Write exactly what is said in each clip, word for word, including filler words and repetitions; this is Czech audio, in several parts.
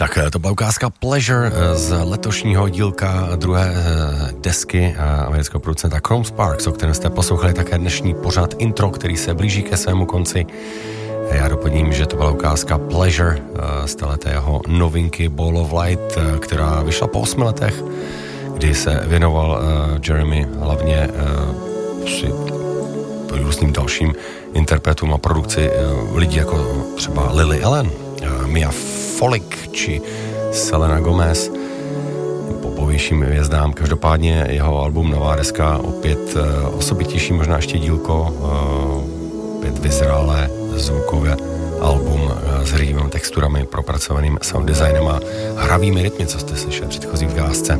Tak to byla ukázka Pleasure z letošního dílka druhé desky amerického producenta Chrome Sparks, o kterém jste poslouchali také dnešní pořad intro, který se blíží ke svému konci. Já doplním, že to byla ukázka Pleasure z této jeho novinky Ball of Light, která vyšla po osmi letech, kdy se věnoval Jeremy hlavně při různým dalším interpretům a produkci lidí jako třeba Lily Allen, Mia Folek či Selena Gomez, popovějším hvězdám. Každopádně jeho album Nová deska opět osobitější, možná ještě dílko, opět vyzrálé zvukově album s hřívým texturami, propracovaným sound designem a hravými rytmy, co jste slyšeli v předchozí ukázce.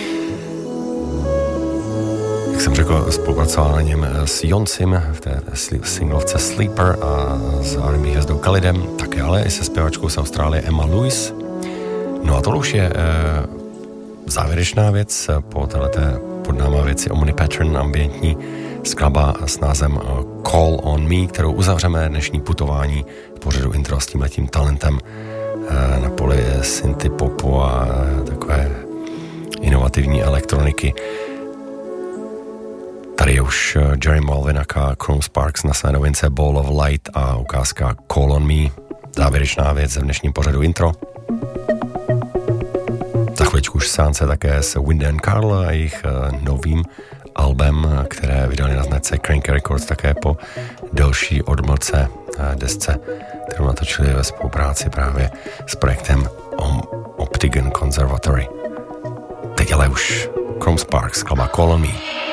Jak jsem řekl, spolupracoval na něm s Jonsim v té singlovce Sleeper a s R and B hvězdou Khalidem, také ale i se zpěvačkou z Austrálie Emma Lewis. No a to už je e, závěrečná věc po této podnámé věci Omni Pattern, ambientní skladba s názvem Call on Me, kterou uzavřeme dnešní putování v pořadu intro s tímhletím talentem e, na poli synty popu a e, takové inovativní elektroniky. Tady je už Jerry Mulvin a Chrome Sparks na své novince Ball of Light a ukázka Call on Me. Závěrečná věc v dnešním pořadu intro. Za chvíličku už sánce také s Wind and Carl a jejich novým albem, které vydali na značce Cranky Records také po delší odmlce desce, kterou natočili ve spolupráci právě s projektem Optigan Conservatory. Teď ale už Chrome Sparks, skladba Call on Me.